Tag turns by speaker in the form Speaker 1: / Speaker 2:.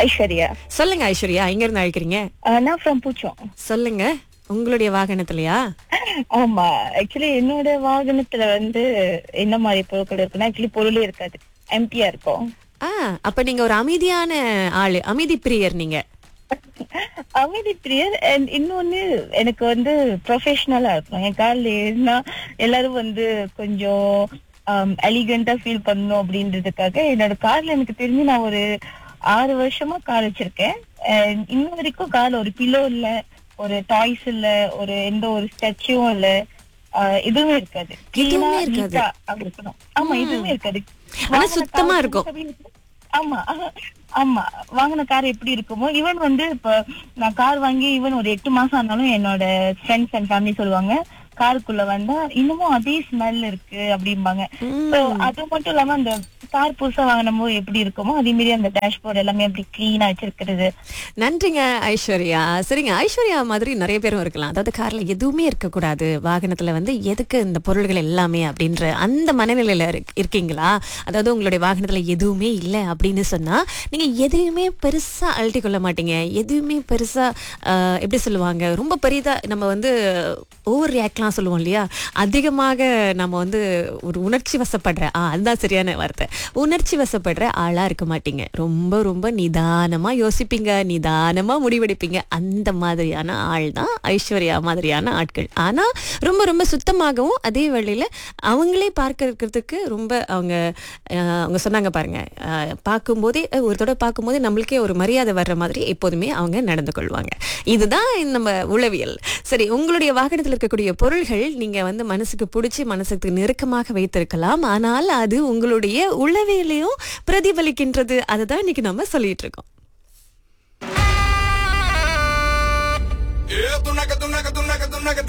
Speaker 1: ஐஸ்வர்யா.
Speaker 2: சொல்லுங்க ஐஸ்வர்யா, எங்க இருந்து அழைக்கிறீங்க?
Speaker 1: நான் ஃப்ரம் பூச்சோம்.
Speaker 2: சொல்லுங்க, உங்களுடைய வாகனத்திலயா?
Speaker 1: ஆமா, ஆக்சுவலி என்னோட வாகனத்துல என்ன மாதிரி பொருட்கள் இருக்குன்னா, ஆக்சுவலி பொருளே இருக்காது, எம்டியா இருக்கும்.
Speaker 2: அப்ப நீங்க ஒரு அமைதியான ஆளு, அமைதி பிரியர் நீங்க.
Speaker 1: அமைதி பிரியர். அண்ட் இன்னொன்னு, எனக்கு ப்ரொஃபஷனலா இருக்கும். என் கார்ல ஏறினா எல்லாரும் கொஞ்சம் எலிகண்டா ஃபீல் பண்ணணும் அப்படின்றதுக்காக என்னோட கார்ல எனக்கு தெரிஞ்சு நான் ஒரு 6 வருஷமா கார் வச்சிருக்கேன். இன்ன வரைக்கும் கார்ல ஒரு பில்லோ இல்ல, ஒரு டாய்ஸ் இல்ல, எந்த ஒரு ஸ்டாச்சுவும் இல்ல, எதுவுமே இருக்காது.
Speaker 2: எதுவுமே இருக்காது.
Speaker 1: அப்படி இருக்கணும். ஆமா, எதுவுமே இருக்காது.
Speaker 2: ஆனா சுத்தமா இருக்கும்.
Speaker 1: ஆமா ஆமா, வாங்கின கார் எப்படி இருக்குமோ, ஈவன் இப்ப நான் கார் வாங்கி ஈவன் ஒரு 8 மாசம் ஆனாலும் என்னோட ஃப்ரெண்ட்ஸ் அண்ட் ஃபேமிலி சொல்லுவாங்க, காருக்குள்ள வந்தா இன்னமும் அதே ஸ்மெல் இருக்கு அப்படிம்பாங்க. அது மட்டும் இல்லாம அந்த கார் புதுசா வாங்கினமோ எப்படி இருக்குமோ அதே மாதிரி அந்த டேஷ்போர்ட் எல்லாமே அப்படி கிளீனா வச்சிருக்கிறது.
Speaker 2: நன்றிங்க ஐஸ்வர்யா. சரிங்க, ஐஸ்வர்யா மாதிரி நிறைய பேரும் இருக்கலாம். அதாவது கார்ல எதுவுமே இருக்கக்கூடாது, வாகனத்துல எதுக்கு இந்த பொருள்கள் எல்லாமே அப்படின்ற அந்த மனநிலையில இருக்கீங்களா? அதாவது உங்களுடைய வாகனத்துல எதுவுமே இல்லை அப்படின்னு சொன்னா நீங்க எதையுமே பெருசா அழட்டி கொள்ள மாட்டீங்க. எதுவுமே பெருசா எப்படி சொல்லுவாங்க, ரொம்ப பெரிதா நம்ம ஓவர் ரியாக்ட்லாம் சொல்லுவோம் இல்லையா, அதிகமாக நம்ம ஒரு உணர்ச்சி வசப்படுற அதுதான் சரியான வார்த்தை, உணர்ச்சி வசப்படுற ஆளா இருக்க மாட்டீங்க. ரொம்ப ரொம்ப நிதானமா யோசிப்பீங்க, நிதானமா முடிவெடுப்பீங்க. அந்த மாதிரியான ஆள் தான் ஐஸ்வர்யா மாதிரியான ஆட்கள். ஆனா ரொம்ப ரொம்ப சுத்தமாகவும் அதே வேளையில அவங்களே பார்க்கறதுக்கு ரொம்ப அவங்க சொன்னாங்க பாருங்க, பார்க்கும்போதே ஒரு தடவை பார்க்கும்போதே நம்மளுக்கே ஒரு மரியாதை வர்ற மாதிரி எப்போதுமே அவங்க நடந்து கொள்வாங்க. இதுதான் நம்ம உளவியல். சரி, உங்களுடைய வாகனத்தில் இருக்கக்கூடிய பொருள்கள் நீங்க மனசுக்கு பிடிச்சி மனசுக்கு நெருக்கமாக வைத்திருக்கலாம், ஆனால் அது உங்களுடைய உளவியலையும் பிரதிபலிக்கின்றது. அதுதான் இன்னைக்கு நம்ம சொல்லிட்டு இருக்கோம்.